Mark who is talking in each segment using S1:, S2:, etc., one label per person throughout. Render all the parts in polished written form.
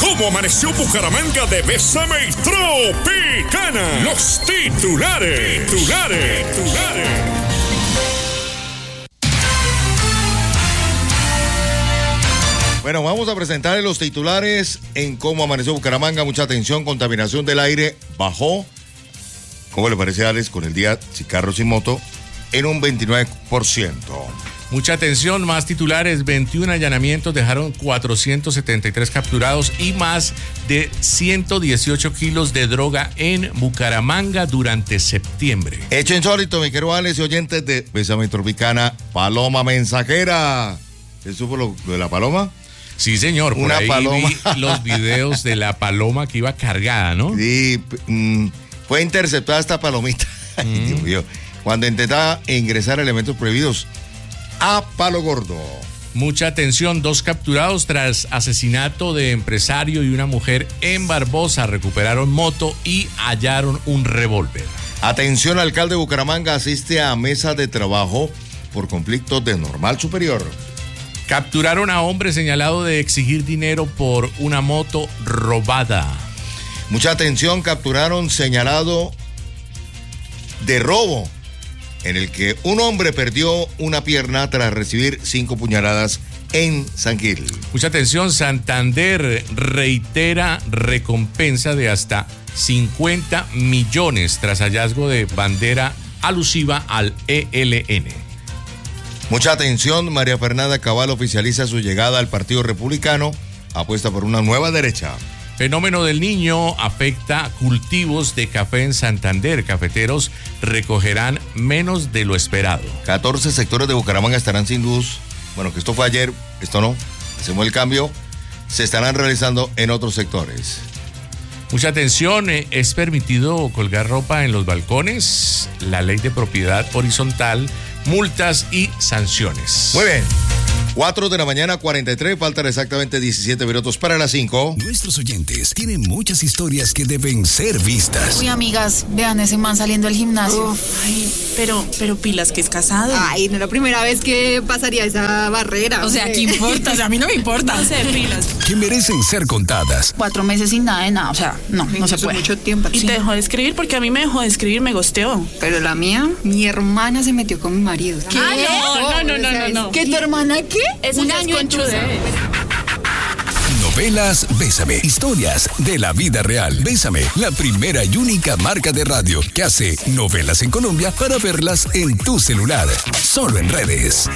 S1: cómo amaneció Bucaramanga de Bésame y Tropicana. Los titulares.
S2: Bueno, vamos a presentarles los titulares en cómo amaneció Bucaramanga. Mucha atención, contaminación del aire bajó. ¿Cómo le parece, Alex, con el día sin carros y moto? En un 29%.
S3: Mucha atención, más titulares, 21 allanamientos dejaron 473 capturados y más de 118 kilos de droga en Bucaramanga durante septiembre.
S2: Hecho insólito, mi querido Alex y oyentes de Bésame Tropicana, paloma mensajera. ¿Eso fue lo de la paloma?
S3: Sí, señor, por
S2: Una
S3: ahí
S2: paloma.
S3: vi los videos de la paloma que iba cargada, ¿no?
S2: Sí, fue interceptada esta palomita. Ay, Dios mío. Cuando intentaba ingresar elementos prohibidos a Palo Gordo.
S3: Mucha atención, 2 capturados tras asesinato de empresario y una mujer en Barbosa. Recuperaron moto y hallaron un revólver.
S2: Atención, alcalde de Bucaramanga asiste a mesa de trabajo por conflictos de normal superior.
S3: Capturaron a hombre señalado de exigir dinero por una moto robada.
S2: Mucha atención, capturaron señalado de robo, en el que un hombre perdió una pierna tras recibir 5 puñaladas en San Gil.
S3: Mucha atención, Santander reitera recompensa de hasta 50 millones tras hallazgo de bandera alusiva al ELN.
S2: Mucha atención, María Fernanda Cabal oficializa su llegada al Partido Republicano, apuesta por una nueva derecha.
S3: Fenómeno del Niño afecta cultivos de café en Santander. Cafeteros recogerán menos de lo esperado.
S2: 14 sectores de Bucaramanga estarán sin luz. Bueno, que esto fue ayer, esto no. Hacemos el cambio. Se estarán realizando en otros sectores.
S3: Mucha atención, es permitido colgar ropa en los balcones. La ley de propiedad horizontal, multas y sanciones.
S2: Muy bien. 4 de la mañana, 43, faltan exactamente 17 minutos para las 5.
S4: Nuestros oyentes tienen muchas historias que deben ser vistas.
S5: Uy, amigas, vean ese man saliendo del gimnasio.
S6: Ay, pero pilas que es casado.
S7: Ay, no es la primera vez que pasaría esa barrera.
S6: O sea, ¿qué importa? O sea, a mí no me importa. No sé, pilas.
S4: Que merecen ser contadas.
S5: 4 meses sin nada de nada, o sea, no se puede.
S7: Mucho tiempo.
S6: Y te dejó de escribir porque a mí me dejó de escribir, me gosteó.
S7: Pero la mía, mi hermana se metió con mi marido.
S6: ¿Qué? No.
S7: ¿Qué, tu hermana qué?
S6: Eso
S7: Un
S6: ya es
S7: año en
S6: conchudez.
S4: Novelas Bésame. Historias de la vida real. Bésame, la primera y única marca de radio que hace novelas en Colombia para verlas en tu celular. Solo en redes.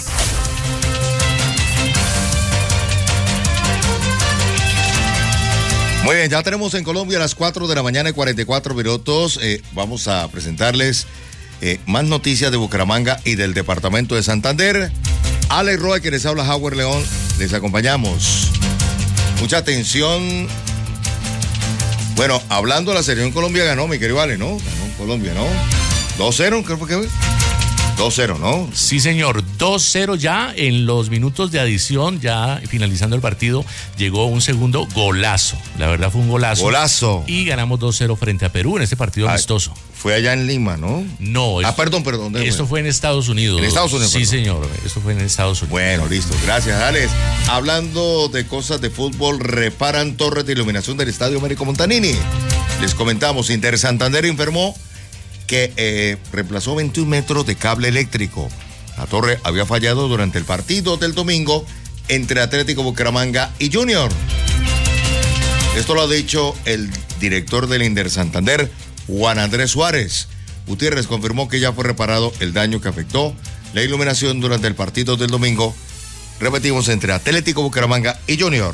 S2: Muy bien, ya tenemos en Colombia a las 4 de la mañana y 44 minutos. Vamos a presentarles más noticias de Bucaramanga y del departamento de Santander. Alex Roa, que les habla, Howard León, les acompañamos. Mucha atención. Bueno, hablando de la selección Colombia ganó, mi querido Ale, ¿no? Ganó Colombia, ¿no? 2-0, creo que fue. 2-0, ¿no?
S3: Sí, señor, 2-0 ya en los minutos de adición, ya finalizando el partido, llegó un segundo golazo. La verdad fue un golazo.
S2: Golazo.
S3: Y ganamos 2-0 frente a Perú en este partido amistoso.
S2: Fue allá en Lima, ¿no?
S3: No.
S2: Perdón.
S3: Esto fue en Estados Unidos.
S2: En Estados Unidos.
S3: Sí,
S2: perdón.
S3: señor, esto fue en Estados Unidos.
S2: Bueno, listo. Gracias, Alex. Hablando de cosas de fútbol, reparan torres de iluminación del Estadio Américo Montanini. Les comentamos, Inter Santander informó que reemplazó 21 metros de cable eléctrico. La torre había fallado durante el partido del domingo entre Atlético Bucaramanga y Junior. Esto lo ha dicho el director del Inter Santander, Juan Andrés Suárez. Gutiérrez confirmó que ya fue reparado el daño que afectó la iluminación durante el partido del domingo. Repetimos, entre Atlético Bucaramanga y Junior.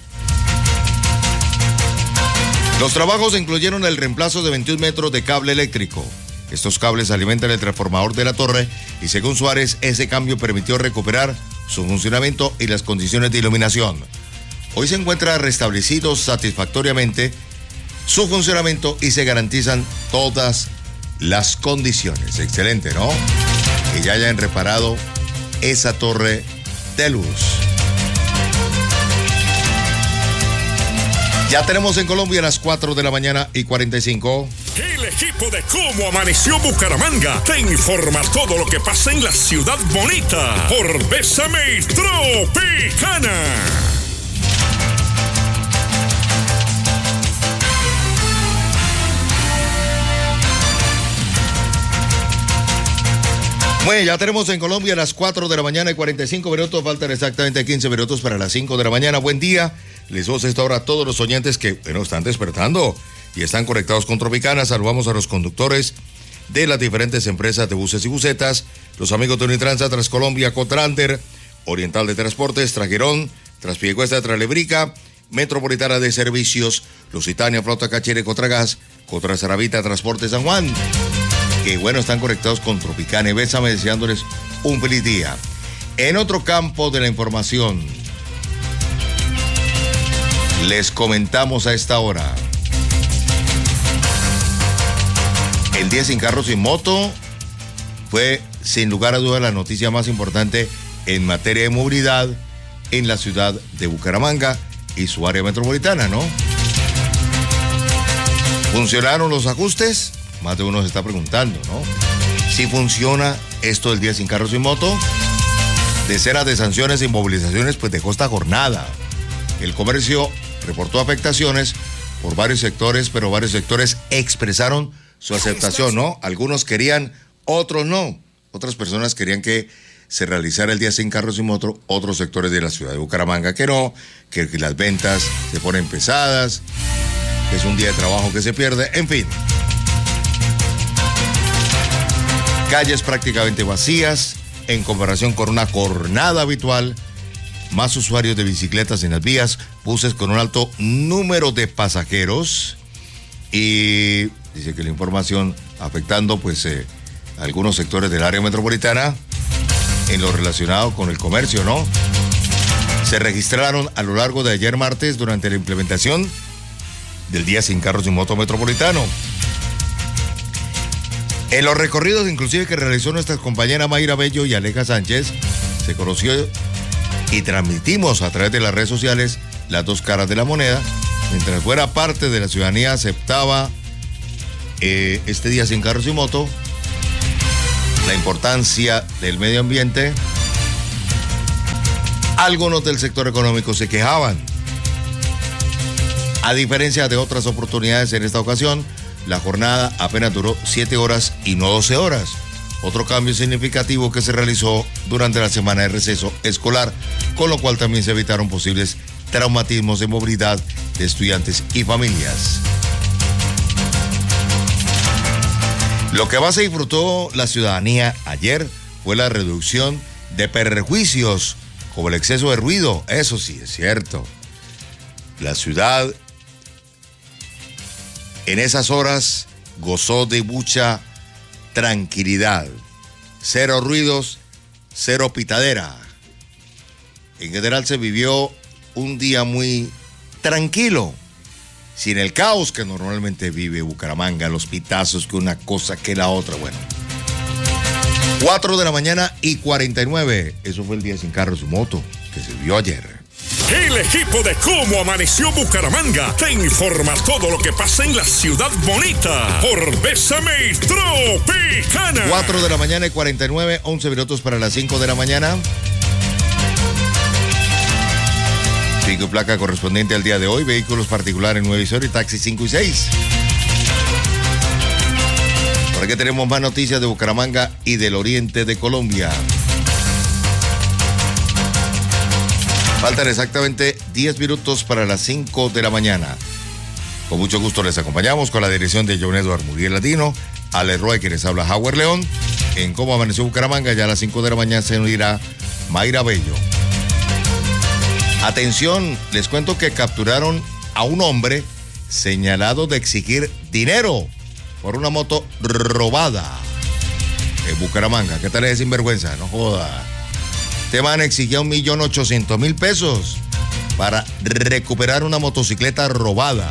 S2: Los trabajos incluyeron el reemplazo de 21 metros de cable eléctrico. Estos cables alimentan el transformador de la torre y, según Suárez, ese cambio permitió recuperar su funcionamiento y las condiciones de iluminación. Hoy se encuentra restablecido satisfactoriamente su funcionamiento y se garantizan todas las condiciones. Excelente, ¿no? Que ya hayan reparado esa torre de luz. Ya tenemos en Colombia las 4 de la mañana y 45.
S1: El equipo de Cómo Amaneció Bucaramanga te informa todo lo que pasa en la ciudad bonita por Bésame y Tropicana.
S2: Bueno, ya tenemos en Colombia las 4 de la mañana y 45 minutos. Faltan exactamente 15 minutos para las 5 de la mañana. Buen día. Les doy esta hora a todos los oyentes que, bueno, están despertando y están conectados con Tropicana. Saludamos a los conductores de las diferentes empresas de buses y busetas, los amigos de Unitransa, Transcolombia, Cotrander, Oriental de Transportes, Trajerón, Transpiecuesta, Tralebrica, Metropolitana de Servicios, Lusitania, Flota Cachere, Cotragas, Cotrasaravita, Transporte San Juan. Que bueno, están conectados con Tropicana y Bésame, deseándoles un feliz día. En otro campo de la información, les comentamos a esta hora. El día sin carro, sin moto fue sin lugar a dudas la noticia más importante en materia de movilidad en la ciudad de Bucaramanga y su área metropolitana, ¿no? ¿Funcionaron los ajustes? Más de uno se está preguntando, ¿no? Si funciona esto del día sin carro, sin moto, decenas de sanciones e inmovilizaciones, pues dejó esta jornada. El comercio reportó afectaciones por varios sectores, pero varios sectores expresaron su aceptación, ¿no? Algunos querían, otros no. Otras personas querían que se realizara el día sin carro, sin moto. Otros sectores de la ciudad de Bucaramanga que no, que las ventas se ponen pesadas, que es un día de trabajo que se pierde, en fin. Calles prácticamente vacías en comparación con una jornada habitual, más usuarios de bicicletas en las vías, buses con un alto número de pasajeros y dice que la información afectando pues algunos sectores del área metropolitana en lo relacionado con el comercio, ¿no? Se registraron a lo largo de ayer martes durante la implementación del día sin carro sin moto metropolitano. En los recorridos inclusive que realizó nuestra compañera Mayra Bello y Aleja Sánchez, se conoció y transmitimos a través de las redes sociales las dos caras de la moneda. Mientras fuera parte de la ciudadanía aceptaba este día sin carro sin moto, la importancia del medio ambiente, algunos del sector económico se quejaban. A diferencia de otras oportunidades en esta ocasión, la jornada apenas duró 7 horas y no 12 horas. Otro cambio significativo que se realizó durante la semana de receso escolar, con lo cual también se evitaron posibles traumatismos de movilidad de estudiantes y familias. Lo que más se disfrutó la ciudadanía ayer fue la reducción de perjuicios, como el exceso de ruido. Eso sí es cierto. La ciudad en esas horas gozó de mucha tranquilidad. Cero ruidos, cero pitadera. En general se vivió un día muy tranquilo, sin el caos que normalmente vive Bucaramanga, los pitazos, que una cosa que la otra. Bueno, 4 de la mañana y 49. Eso fue el día sin carro sin moto que se vio ayer.
S1: El equipo de Cómo Amaneció Bucaramanga te informa todo lo que pasa en la ciudad bonita por Bésame y Tropicana.
S2: 4 de la mañana y 49, 11 minutos para las 5 de la mañana. Pico y placa correspondiente al día de hoy, vehículos particulares 9 y 0 y taxis 5 y 6. Por aquí tenemos más noticias de Bucaramanga y del oriente de Colombia. Faltan exactamente 10 minutos para las 5 de la mañana. Con mucho gusto les acompañamos con la dirección de John Edward Muriel Ladino, Ale Roy, que les habla Howard León. En Cómo Amaneció Bucaramanga, ya a las 5 de la mañana se unirá Mayra Bello. Atención, les cuento que capturaron a un hombre señalado de exigir dinero por una moto robada en Bucaramanga. ¿Qué tal es sinvergüenza? No joda. Este man exigía 1.800.000 pesos para recuperar una motocicleta robada.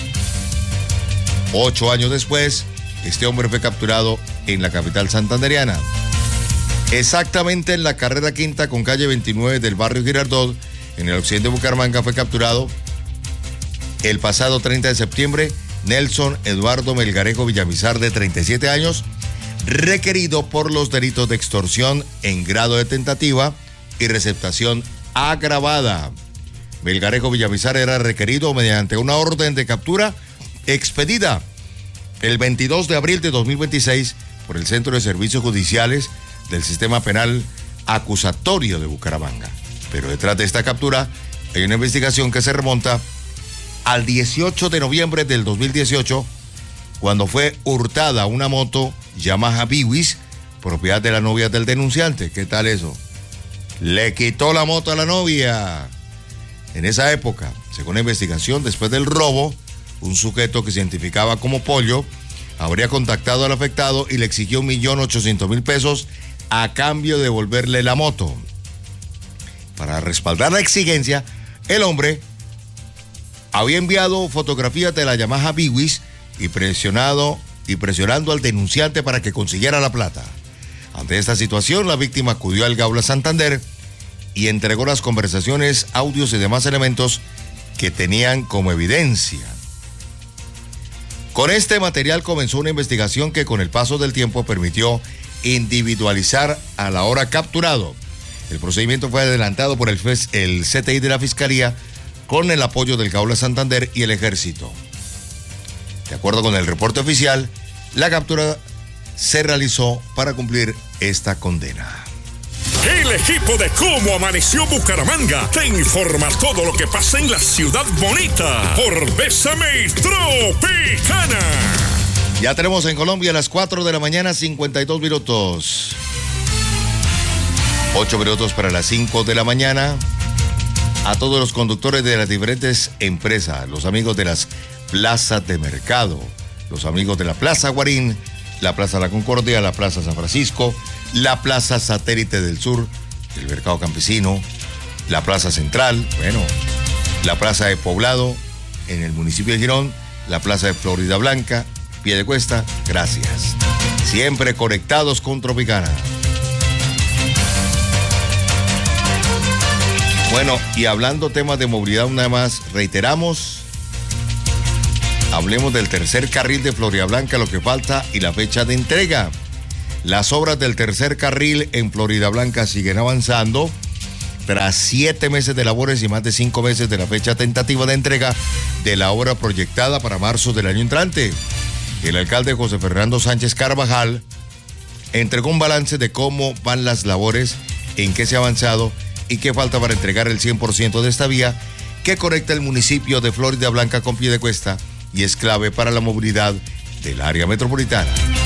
S2: 8 años después, este hombre fue capturado en la capital santandereana. Exactamente en la carrera quinta con calle 29 del barrio Girardot, en el occidente de Bucaramanga, fue capturado el pasado 30 de septiembre Nelson Eduardo Melgarejo Villamizar, de 37 años, requerido por los delitos de extorsión en grado de tentativa y receptación agravada. Melgarejo Villamizar era requerido mediante una orden de captura expedida el 22 de abril de 2026 por el Centro de Servicios Judiciales del sistema penal acusatorio de Bucaramanga. Pero detrás de esta captura hay una investigación que se remonta al 18 de noviembre del 2018, cuando fue hurtada una moto Yamaha Biwis, propiedad de la novia del denunciante. ¿Qué tal eso? Le quitó la moto a la novia. En esa época, según la investigación, después del robo, un sujeto que se identificaba como Pollo habría contactado al afectado y le exigió 1.800.000 pesos a cambio de devolverle la moto. Para respaldar la exigencia, el hombre había enviado fotografías de la Yamaha Biwis y presionando al denunciante para que consiguiera la plata. Ante esta situación, la víctima acudió al Gaula Santander y entregó las conversaciones, audios y demás elementos que tenían como evidencia. Con este material comenzó una investigación que con el paso del tiempo permitió individualizar al ahora capturado. El procedimiento fue adelantado por el CTI de la Fiscalía con el apoyo del Gaula Santander y el Ejército. De acuerdo con el reporte oficial, la captura se realizó para cumplir esta condena.
S1: El equipo de Cómo Amaneció Bucaramanga te informa todo lo que pasa en la ciudad bonita por Bésame Tropicana.
S2: Ya tenemos en Colombia a las 4 de la mañana, 52 minutos. 8 minutos para las 5 de la mañana. A todos los conductores de las diferentes empresas, los amigos de las plazas de mercado, los amigos de la Plaza Guarín, la Plaza La Concordia, la Plaza San Francisco, la Plaza Satélite del Sur, el Mercado Campesino, la Plaza Central, la Plaza de Poblado en el municipio de Girón, la Plaza de Florida Blanca, Piedecuesta, gracias. Siempre conectados con Tropicana. Bueno, y hablando temas de movilidad, una más, reiteramos, hablemos del tercer carril de Florida Blanca, lo que falta y la fecha de entrega. Las obras del tercer carril en Florida Blanca siguen avanzando tras 7 meses de labores y más de 5 meses de la fecha tentativa de entrega de la obra proyectada para marzo del año entrante. El alcalde José Fernando Sánchez Carvajal entregó un balance de cómo van las labores, en qué se ha avanzado y qué falta para entregar el 100% de esta vía que conecta el municipio de Florida Blanca con Piedecuesta y es clave para la movilidad del área metropolitana.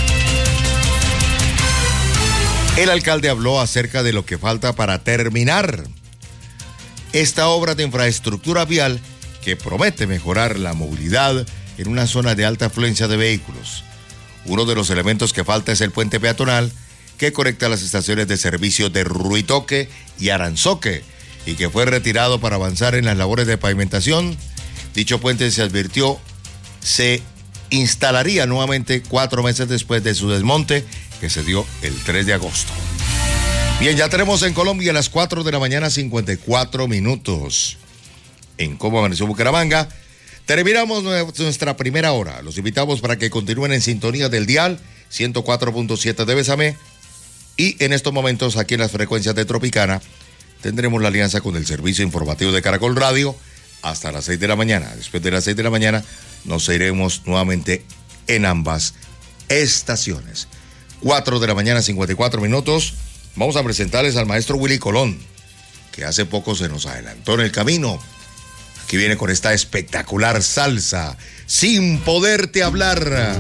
S2: El alcalde habló acerca de lo que falta para terminar esta obra de infraestructura vial que promete mejorar la movilidad en una zona de alta afluencia de vehículos. Uno de los elementos que falta es el puente peatonal que conecta las estaciones de servicio de Ruitoque y Aranzoque y que fue retirado para avanzar en las labores de pavimentación. Dicho puente, se advirtió, se instalaría nuevamente 4 meses después de su desmonte que se dio el 3 de agosto. Bien, ya tenemos en Colombia a las 4 de la mañana 54 minutos. En Cómo Amaneció Bucaramanga, terminamos nuestra primera hora. Los invitamos para que continúen en sintonía del dial 104.7 de Bésame. Y en estos momentos, aquí en las frecuencias de Tropicana, tendremos la alianza con el servicio informativo de Caracol Radio hasta las 6 de la mañana. Después de las 6 de la mañana, nos iremos nuevamente en ambas estaciones. 4 de la mañana, 54 minutos. Vamos a presentarles al maestro Willy Colón, que hace poco se nos adelantó en el camino. Aquí viene con esta espectacular salsa, Sin Poderte Hablar.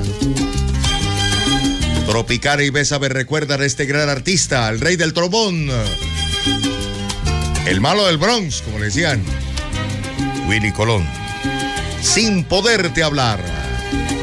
S2: Tropicana y Bésame recuerdan a este gran artista, el rey del trombón, el malo del Bronx, como le decían, Willy Colón. Sin Poderte Hablar.